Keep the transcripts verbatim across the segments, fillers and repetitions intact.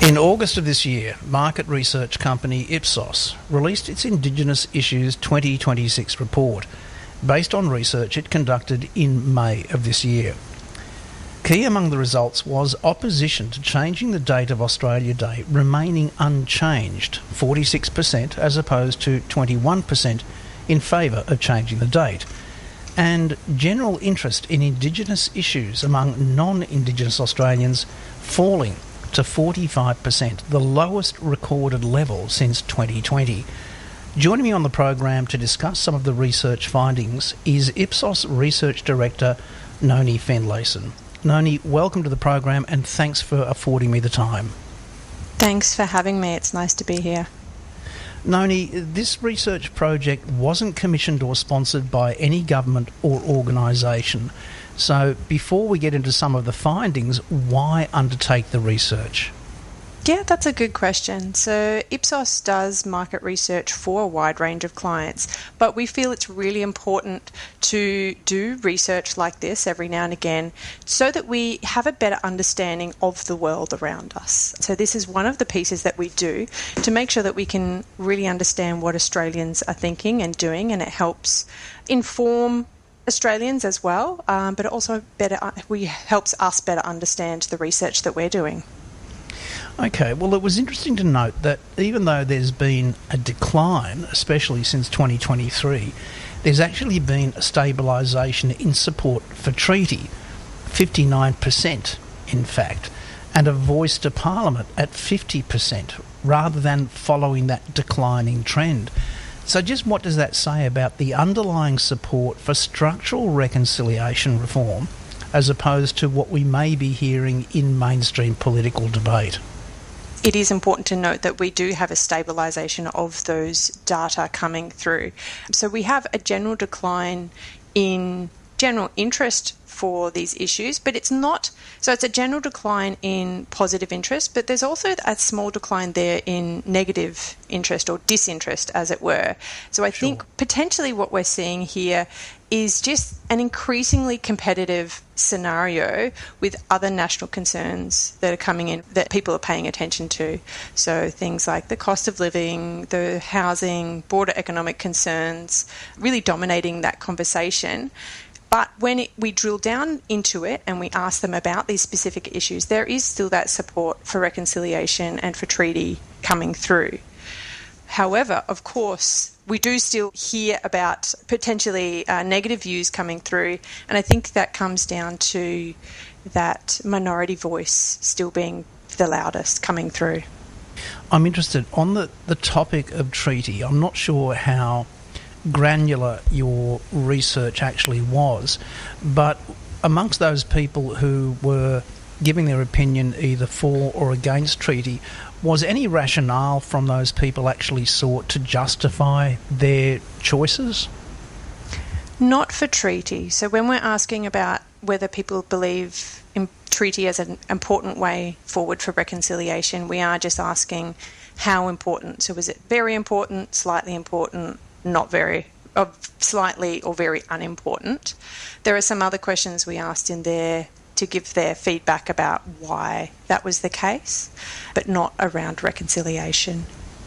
In August of this year, market research company Ipsos released its Indigenous Issues twenty twenty-six report, based on research it conducted in May of this year. Key among the results was opposition to changing the date of Australia Day remaining unchanged, forty-six percent as opposed to twenty-one percent in favour of changing the date, and general interest in Indigenous issues among non-Indigenous Australians falling to forty-five percent, the lowest recorded level since twenty twenty. Joining me on the program to discuss some of the research findings is Ipsos Research Director Noni Finlayson. Noni, welcome to the program and thanks for affording me the time. Thanks for having me. It's nice to be here. Noni, this research project wasn't commissioned or sponsored by any government or organisation. So before we get into some of the findings, why undertake the research? Yeah, that's a good question. So Ipsos does market research for a wide range of clients, but we feel it's really important to do research like this every now and again so that we have a better understanding of the world around us. So this is one of the pieces that we do to make sure that we can really understand what Australians are thinking and doing, and it helps inform Australians as well, um, but it also better we helps us better understand the research that we're doing. Okay, well, it was interesting to note that even though there's been a decline, especially since twenty twenty-three, there's actually been a stabilisation in support for treaty, fifty-nine percent in fact, and a voice to Parliament at fifty percent, rather than following that declining trend. So just what does that say about the underlying support for structural reconciliation reform as opposed to what we may be hearing in mainstream political debate? It is important to note that we do have a stabilisation of those data coming through. So we have a general decline in general interest for these issues, but it's not, so it's a general decline in positive interest, but there's also a small decline there in negative interest or disinterest, as it were. So I sure. think potentially what we're seeing here is just an increasingly competitive scenario with other national concerns that are coming in that people are paying attention to. So things like the cost of living, the housing, broader economic concerns, really dominating that conversation. But when it, we drill down into it and we ask them about these specific issues, there is still that support for reconciliation and for treaty coming through. However, of course, we do still hear about potentially uh, negative views coming through, and I think that comes down to that minority voice still being the loudest coming through. I'm interested on the, the topic of treaty. I'm not sure how granular your research actually was, but amongst those people who were giving their opinion either for or against treaty, was any rationale from those people actually sought to justify their choices? Not for treaty. So when we're asking about whether people believe in treaty as an important way forward for reconciliation, we are just asking how important. So is it very important, slightly important, not very, or slightly or very unimportant? There are some other questions we asked in there to give their feedback about why that was the case, but not around reconciliation.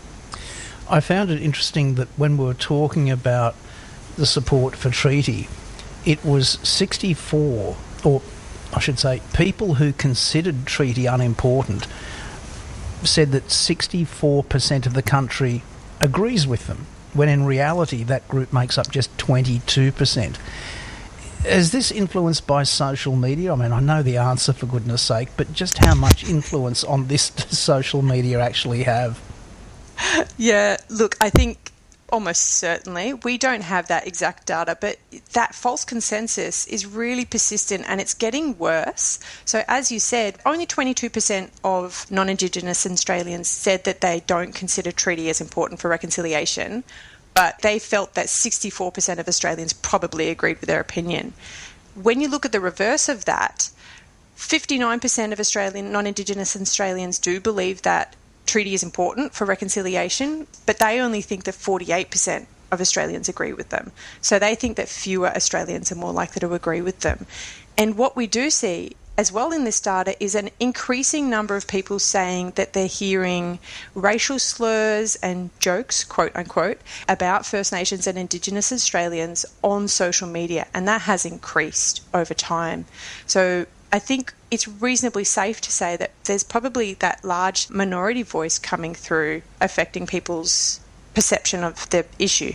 I found it interesting that when we were talking about the support for treaty, it was sixty-four, or I should say, people who considered treaty unimportant said that sixty-four percent of the country agrees with them, when in reality that group makes up just twenty-two percent. Is this influenced by social media? I mean, I know the answer, for goodness sake, but just how much influence on this does social media actually have? Yeah, look, I think almost certainly. We don't have that exact data, but that false consensus is really persistent and it's getting worse. So as you said, only twenty-two percent of non-Indigenous Australians said that they don't consider treaty as important for reconciliation, but they felt that sixty-four percent of Australians probably agreed with their opinion. When you look at the reverse of that, fifty-nine percent of Australian non-Indigenous Australians do believe that treaty is important for reconciliation, but they only think that forty-eight percent of Australians agree with them. So they think that fewer Australians are more likely to agree with them. And what we do see as well in this data is an increasing number of people saying that they're hearing racial slurs and jokes, quote unquote, about First Nations and Indigenous Australians on social media, and that has increased over time. So I think it's reasonably safe to say that there's probably that large minority voice coming through affecting people's perception of the issue.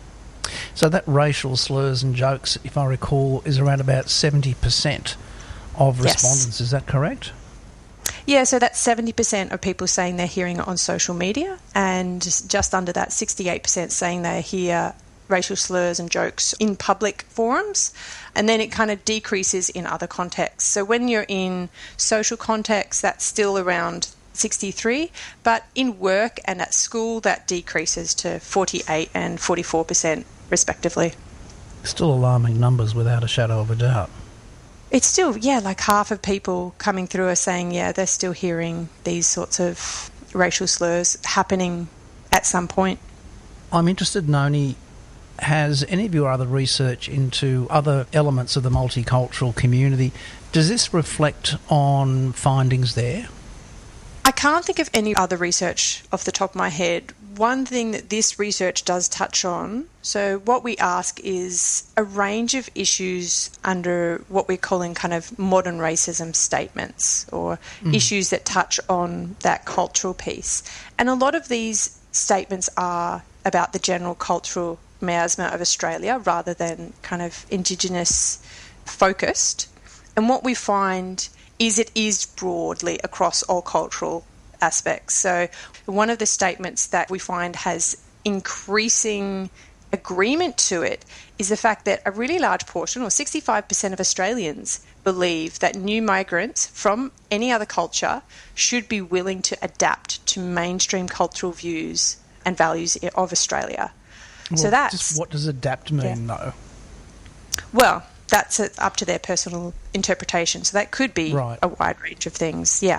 So that racial slurs and jokes, if I recall, is around about seventy percent of respondents. Yes. Is that correct? Yeah, so that's seventy percent of people saying they're hearing it on social media, and just under that, sixty-eight percent saying they hear racial slurs and jokes in public forums, and then it kind of decreases in other contexts. So when you're in social contexts, that's still around sixty-three, but in work and at school, that decreases to forty-eight and forty-four percent respectively. Still alarming numbers without a shadow of a doubt. It's still, yeah, like half of people coming through are saying, yeah, they're still hearing these sorts of racial slurs happening at some point. I'm interested, Noni, has any of your other research into other elements of the multicultural community, does this reflect on findings there? I can't think of any other research off the top of my head. One thing that this research does touch on, so what we ask is a range of issues under what we're calling kind of modern racism statements, or mm. issues that touch on that cultural piece. And a lot of these statements are about the general cultural miasma of Australia rather than kind of Indigenous focused. And what we find is it is broadly across all cultural aspects. So one of the statements that we find has increasing agreement to it is the fact that a really large portion, or sixty-five percent of Australians, believe that new migrants from any other culture should be willing to adapt to mainstream cultural views and values of Australia. Well, so that's... Just what does adapt mean, yeah. though? Well, that's up to their personal interpretation. So that could be right. a wide range of things, yeah.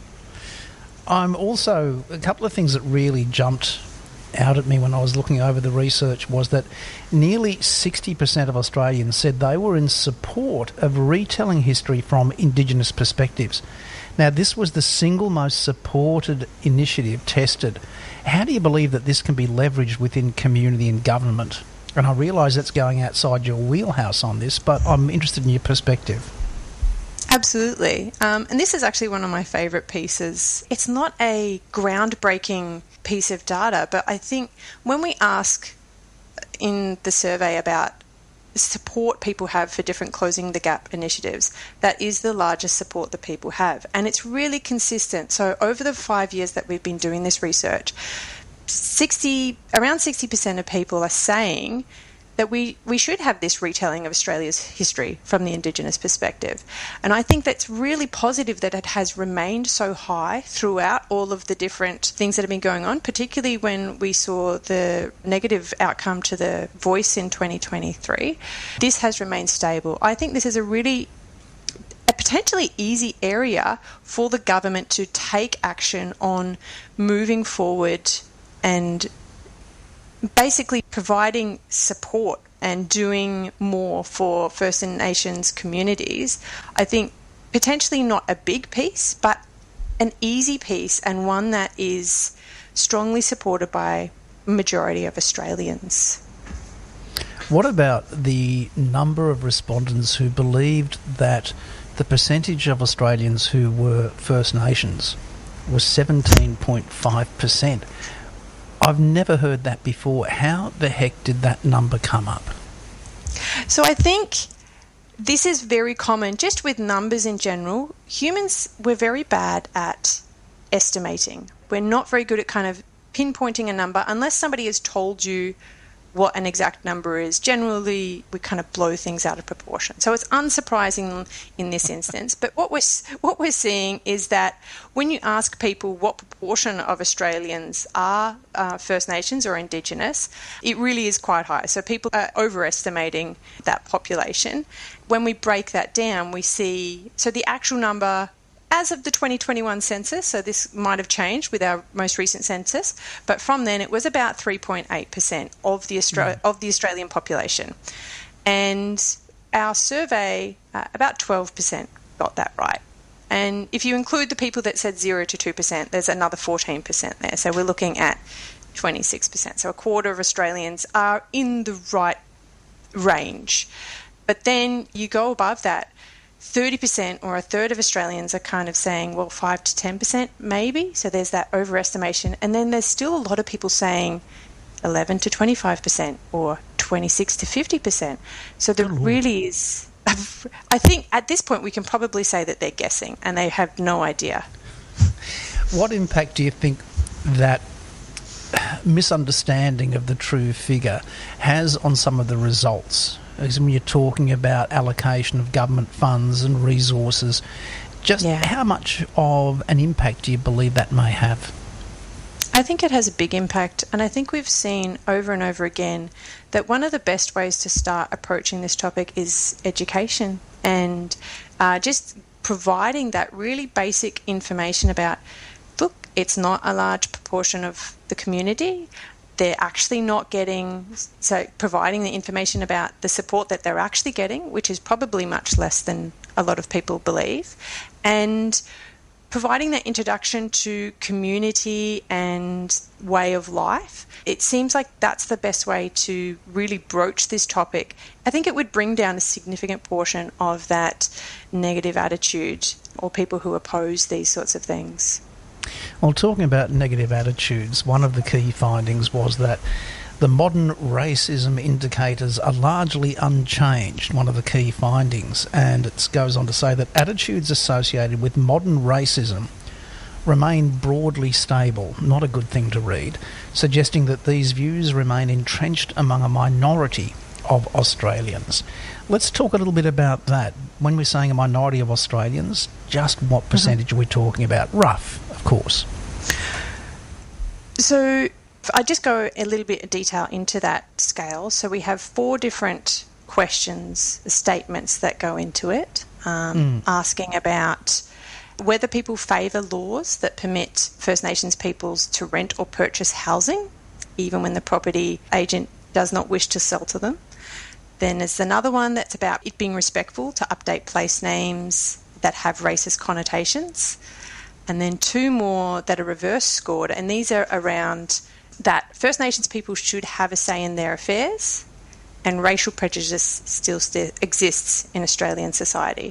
I'm also, a couple of things that really jumped out at me when I was looking over the research was that nearly sixty percent of Australians said they were in support of retelling history from Indigenous perspectives. Now, this was the single most supported initiative tested. How do you believe that this can be leveraged within community and government? And I realise that's going outside your wheelhouse on this, but I'm interested in your perspective. Absolutely. Um, and this is actually one of my favourite pieces. It's not a groundbreaking piece of data, but I think when we ask in the survey about support people have for different Closing the Gap initiatives, that is the largest support that people have. And it's really consistent. So over the five years that we've been doing this research, sixty around sixty percent of people are saying that we, we should have this retelling of Australia's history from the Indigenous perspective. And I think that's really positive that it has remained so high throughout all of the different things that have been going on, particularly when we saw the negative outcome to the Voice in twenty twenty-three. This has remained stable. I think this is a really a potentially easy area for the government to take action on moving forward and basically providing support and doing more for First Nations communities. I think potentially not a big piece, but an easy piece, and one that is strongly supported by a majority of Australians. What about the number of respondents who believed that the percentage of Australians who were First Nations was seventeen point five percent? I've never heard that before. How the heck did that number come up? So I think this is very common, just with numbers in general. Humans, we're very bad at estimating. We're not very good at kind of pinpointing a number unless somebody has told you what an exact number is. Generally, we kind of blow things out of proportion. So it's unsurprising in this instance. But what we're, what we're seeing is that when you ask people what proportion of Australians are uh, First Nations or Indigenous, it really is quite high. So people are overestimating that population. When we break that down, we see, so the actual number as of the twenty twenty-one census, so this might have changed with our most recent census, but from then it was about three point eight percent of the Austra- mm. of the Australian population. And our survey, uh, about twelve percent got that right. And if you include the people that said zero to two percent, there's another fourteen percent there. So we're looking at twenty-six percent. So a quarter of Australians are in the right range. But then you go above that, thirty percent or a third of Australians are kind of saying, well, five to ten percent maybe. So there's that overestimation. And then there's still a lot of people saying eleven to twenty-five percent or twenty-six to fifty percent. So there really is... I think at this point we can probably say that they're guessing and they have no idea. What impact do you think that misunderstanding of the true figure has on some of the results? As when you're talking about allocation of government funds and resources, just yeah. how much of an impact do you believe that may have? I think it has a big impact, and I think we've seen over and over again that one of the best ways to start approaching this topic is education and uh, just providing that really basic information about, look, it's not a large proportion of the community. They're actually not getting, so providing the information about the support that they're actually getting, which is probably much less than a lot of people believe, and providing that introduction to community and way of life. It seems like that's the best way to really broach this topic. I think it would bring down a significant portion of that negative attitude or people who oppose these sorts of things. Well, talking about negative attitudes, one of the key findings was that the modern racism indicators are largely unchanged, one of the key findings, and it goes on to say that attitudes associated with modern racism remain broadly stable, not a good thing to read, suggesting that these views remain entrenched among a minority of Australians. Let's talk a little bit about that. When we're saying a minority of Australians, just what percentage mm-hmm. are we talking about? Rough, of course. So I just go a little bit of detail into that scale. So we have four different questions, statements that go into it, um, mm. asking about whether people favour laws that permit First Nations peoples to rent or purchase housing, even when the property agent does not wish to sell to them. Then there's another one that's about it being respectful to update place names that have racist connotations. And then two more that are reverse scored, and these are around that First Nations people should have a say in their affairs, and racial prejudice still st- exists in Australian society.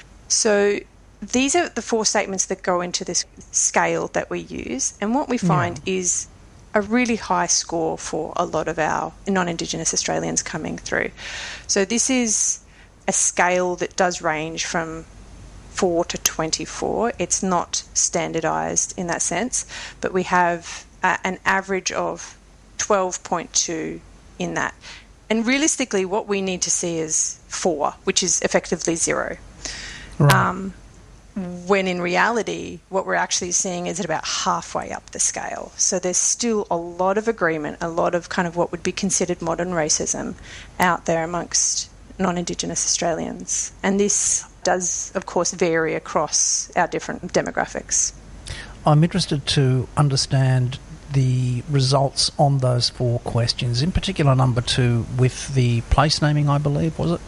So these are the four statements that go into this scale that we use, and what we find yeah. is a really high score for a lot of our non-Indigenous Australians coming through. So this is a scale that does range from four to twenty-four. It's not standardised in that sense, but we have uh, an average of twelve point two in that. And realistically, what we need to see is four, which is effectively zero. Right. Um, when in reality, what we're actually seeing is at about halfway up the scale. So there's still a lot of agreement, a lot of kind of what would be considered modern racism out there amongst non-Indigenous Australians. And this does, of course, vary across our different demographics. I'm interested to understand the results on those four questions, in particular number two with the place naming, I believe, was it?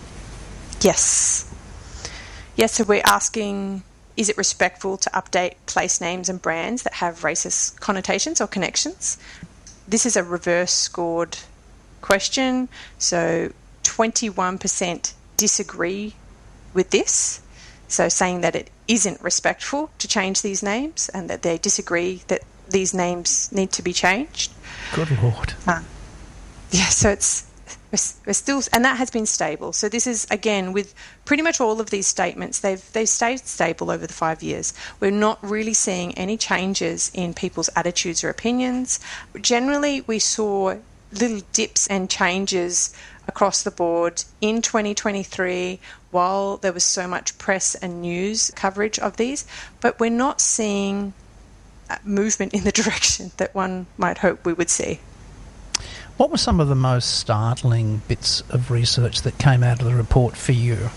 Yes. Yes, so we're asking, is it respectful to update place names and brands that have racist connotations or connections? This is a reverse scored question, so twenty-one percent disagree with this, so saying that it isn't respectful to change these names and that they disagree that these names need to be changed. Good Lord. Uh, yeah, so it's we're still, and that has been stable. So this is, again, with pretty much all of these statements, they've they've stayed stable over the five years. We're not really seeing any changes in people's attitudes or opinions. Generally, we saw little dips and changes across the board in twenty twenty-three while there was so much press and news coverage of these, but we're not seeing movement in the direction that one might hope we would see. What were some of the most startling bits of research that came out of the report for you?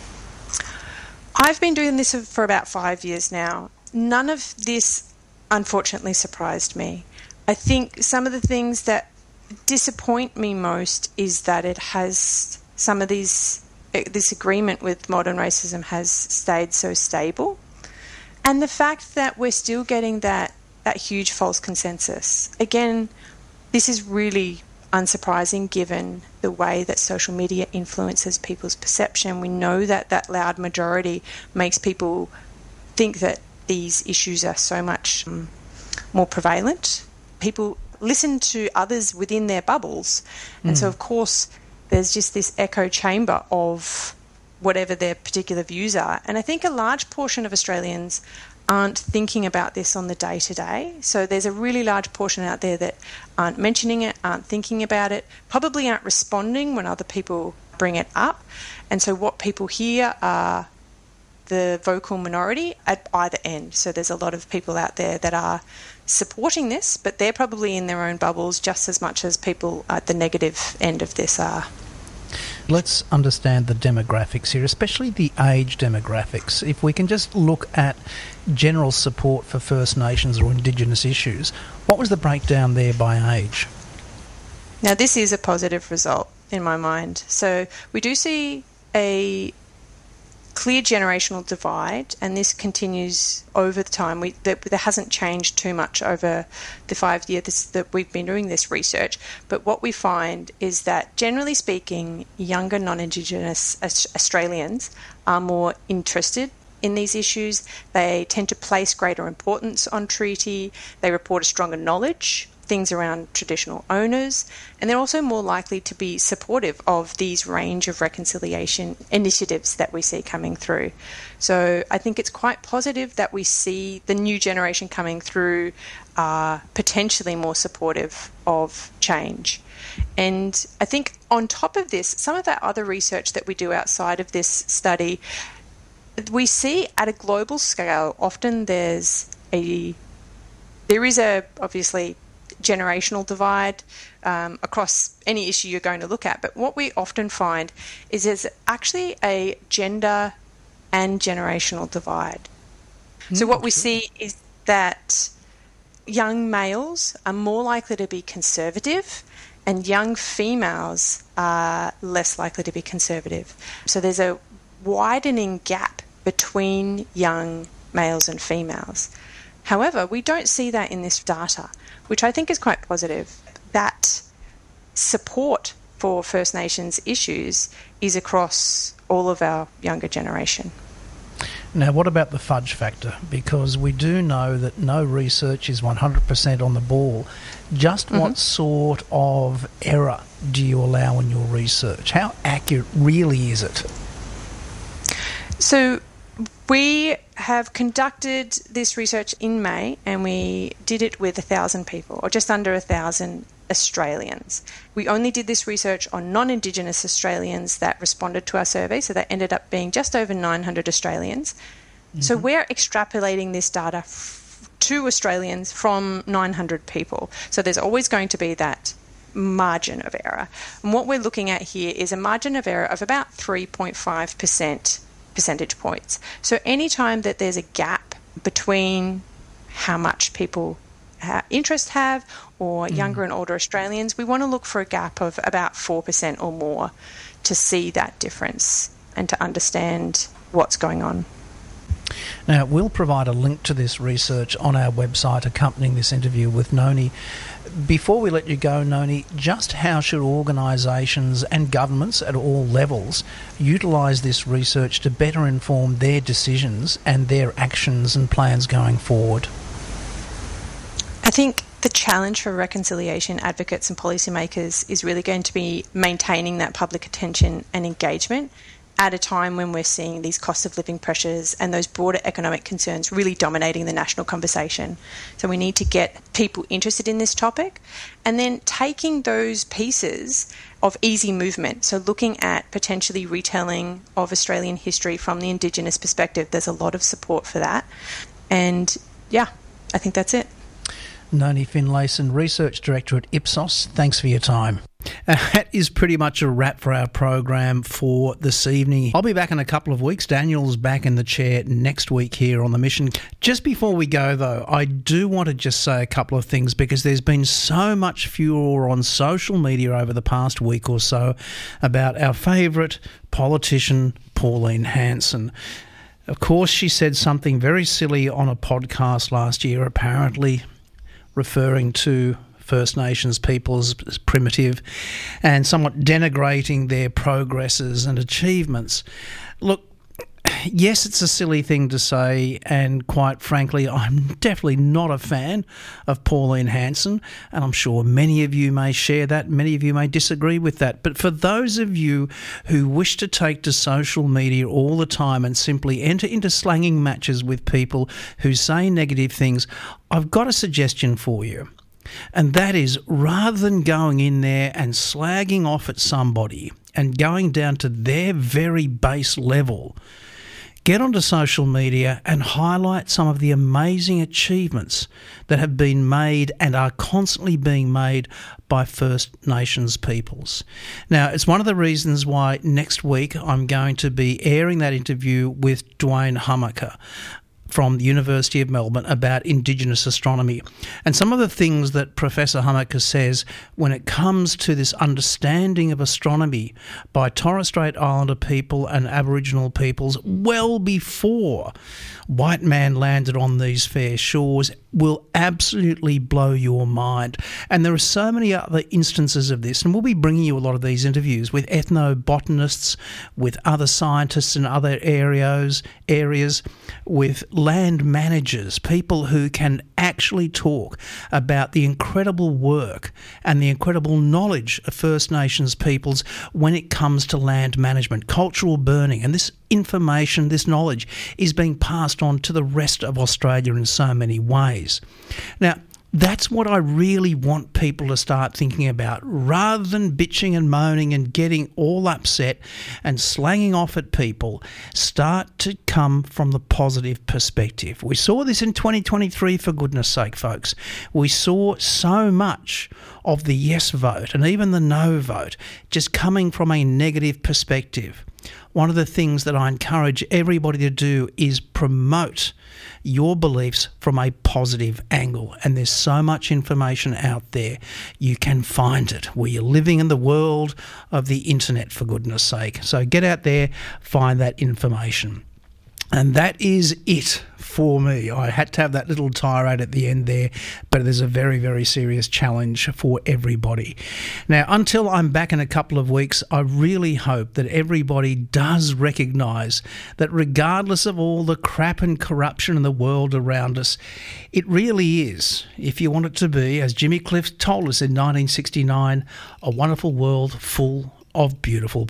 I've been doing this for about five years now. None of this, unfortunately, surprised me. I think some of the things that disappoint me most is that it has some of these this agreement with modern racism has stayed so stable. And the fact that we're still getting that, that huge false consensus. Again, this is really unsurprising given the way that social media influences people's perception. We know that that loud majority makes people think that these issues are so much um, more prevalent. People listen to others within their bubbles. And mm. so, of course, there's just this echo chamber of whatever their particular views are. And I think a large portion of Australians aren't thinking about this on the day-to-day. So there's a really large portion out there that aren't mentioning it, aren't thinking about it, probably aren't responding when other people bring it up. And so what people hear are the vocal minority at either end. So there's a lot of people out there that are supporting this, but they're probably in their own bubbles just as much as people at the negative end of this are. Let's understand the demographics here, especially the age demographics. If we can just look at general support for First Nations or Indigenous issues, what was the breakdown there by age? Now, this is a positive result in my mind. So we do see a clear generational divide, and this continues over the time. We, there, there hasn't changed too much over the five years that we've been doing this research, but what we find is that, generally speaking, younger non-Indigenous Australians are more interested in these issues. They tend to place greater importance on treaty. They report a stronger knowledge, things around traditional owners, and they're also more likely to be supportive of these range of reconciliation initiatives that we see coming through. So I think it's quite positive that we see the new generation coming through uh, potentially more supportive of change. And I think on top of this, some of that other research that we do outside of this study, we see at a global scale, often there's a, there is a, obviously, generational divide um, across any issue you're going to look at. But what we often find is there's actually a gender and generational divide. Mm, so what we see is that young males are more likely to be conservative and young females are less likely to be conservative. So there's a widening gap between young males and females. However, we don't see that in this data, which I think is quite positive. That support for First Nations issues is across all of our younger generation. Now, what about the fudge factor? Because we do know that no research is one hundred percent on the ball. Just mm-hmm. what sort of error do you allow in your research? How accurate really is it? So we have conducted this research in May, and we did it with one thousand people, or just under one thousand Australians. We only did this research on non-Indigenous Australians that responded to our survey, so that ended up being just over nine hundred Australians. Mm-hmm. So we're extrapolating this data f- to Australians from nine hundred people. So there's always going to be that margin of error. And what we're looking at here is a margin of error of about three point five percent percentage points. So anytime that there's a gap between how much people ha- interest have or mm. younger and older Australians, we want to look for a gap of about four percent or more to see that difference and to understand what's going on. Now, we'll provide a link to this research on our website accompanying this interview with Noni. Before we let you go, Noni, just how should organisations and governments at all levels utilise this research to better inform their decisions and their actions and plans going forward? I think the challenge for reconciliation advocates and policymakers is really going to be maintaining that public attention and engagement at a time when we're seeing these cost of living pressures and those broader economic concerns really dominating the national conversation. So we need to get people interested in this topic, and then taking those pieces of easy movement, so looking at potentially retelling of Australian history from the Indigenous perspective. There's a lot of support for that. And yeah, I think that's it. Noni Finlayson, Research Director at Ipsos, thanks for your time. And that is pretty much a wrap for our program for this evening. I'll be back in a couple of weeks. Daniel's back in the chair next week here on The Mission. Just before we go, though, I do want to just say a couple of things, because there's been so much furor on social media over the past week or so about our favourite politician, Pauline Hanson. Of course, she said something very silly on a podcast last year, apparently referring to First Nations peoples as primitive and somewhat denigrating their progresses and achievements. Look, yes, it's a silly thing to say, and quite frankly, I'm definitely not a fan of Pauline Hanson, and I'm sure many of you may share that, many of you may disagree with that. But for those of you who wish to take to social media all the time and simply enter into slanging matches with people who say negative things, I've got a suggestion for you. And that is, rather than going in there and slagging off at somebody and going down to their very base level, get onto social media and highlight some of the amazing achievements that have been made and are constantly being made by First Nations peoples. Now, it's one of the reasons why next week I'm going to be airing that interview with Dwayne Hummaker from the University of Melbourne about Indigenous astronomy. And some of the things that Professor Hummaker says when it comes to this understanding of astronomy by Torres Strait Islander people and Aboriginal peoples well before white man landed on these fair shores will absolutely blow your mind. And there are so many other instances of this, and we'll be bringing you a lot of these interviews with ethnobotanists, with other scientists in other areas, areas, with land managers, people who can actually talk about the incredible work and the incredible knowledge of First Nations peoples when it comes to land management, cultural burning. And this information, this knowledge is being passed on to the rest of Australia in so many ways. Now, that's what I really want people to start thinking about, rather than bitching and moaning and getting all upset and slanging off at people. Start to come from the positive perspective. We saw this in twenty twenty-three, for goodness sake, folks. We saw so much of the yes vote and even the no vote just coming from a negative perspective. One of the things that I encourage everybody to do is promote your beliefs from a positive angle. And there's so much information out there. You can find it. We're living in the world of the internet, for goodness sake. So get out there, find that information. And that is it for me. I had to have that little tirade at the end there, but there's a very, very serious challenge for everybody. Now, until I'm back in a couple of weeks, I really hope that everybody does recognise that regardless of all the crap and corruption in the world around us, it really is, if you want it to be, as Jimmy Cliff told us in nineteen sixty-nine, a wonderful world full of beautiful